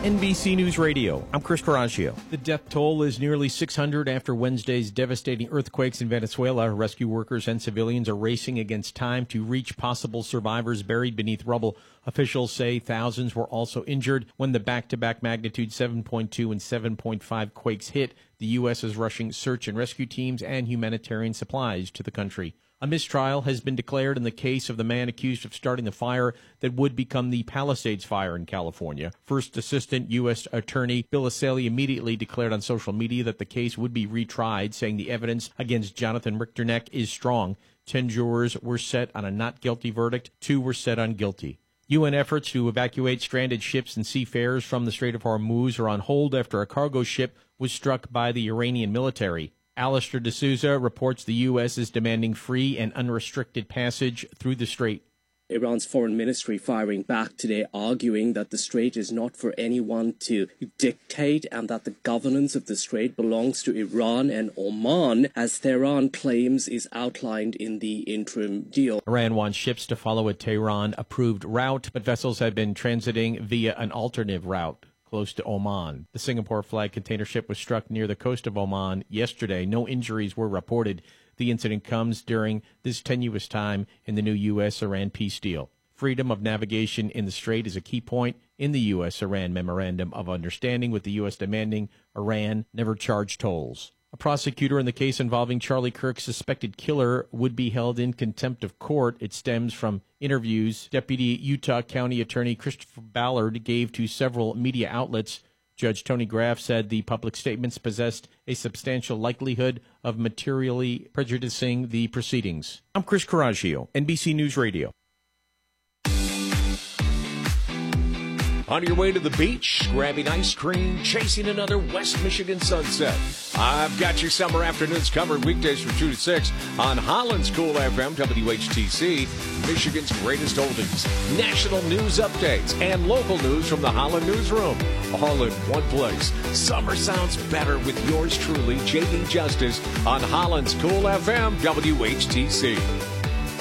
NBC News Radio, I'm Chris Coraggio. The death toll is nearly 600 after Wednesday's devastating earthquakes in Venezuela. Rescue workers and civilians are racing against time to reach possible survivors buried beneath rubble. Officials say thousands were also injured when the back-to-back magnitude 7.2 and 7.5 quakes hit. The U.S. is rushing search and rescue teams and humanitarian supplies to the country. A mistrial has been declared in the case of the man accused of starting the fire that would become the Palisades fire in California. First Assistant U.S. Attorney Bill Asali immediately declared on social media that the case would be retried, saying the evidence against Jonathan Richterneck is strong. 10 jurors were set on a not guilty verdict. 2 were set on guilty. UN efforts to evacuate stranded ships and seafarers from the Strait of Hormuz are on hold after a cargo ship was struck by the Iranian military. Alistair D'Souza reports the U.S. is demanding free and unrestricted passage through the strait. Iran's foreign ministry firing back today, arguing that the strait is not for anyone to dictate and that the governance of the strait belongs to Iran and Oman, as Tehran claims is outlined in the interim deal. Iran wants ships to follow a Tehran-approved route, but vessels have been transiting via an alternative route close to Oman. The Singapore flag container ship was struck near the coast of Oman yesterday. No injuries were reported. The incident comes during this tenuous time in the new U.S.-Iran peace deal. Freedom of navigation in the strait is a key point in the U.S.-Iran Memorandum of Understanding, with the U.S. demanding Iran never charge tolls. A prosecutor in the case involving Charlie Kirk's suspected killer would be held in contempt of court. It stems from interviews Deputy Utah County Attorney Christopher Ballard gave to several media outlets. Judge Tony Graff said the public statements possessed a substantial likelihood of materially prejudicing the proceedings. I'm Chris Coraggio, NBC News Radio. On your way to the beach, grabbing ice cream, chasing another West Michigan sunset. I've got your summer afternoons covered weekdays from 2 to 6 on Holland's Cool FM, WHTC, Michigan's greatest oldies, national news updates, and local news from the Holland Newsroom. All in one place. Summer sounds better with yours truly, J.D. Justice, on Holland's Cool FM, WHTC.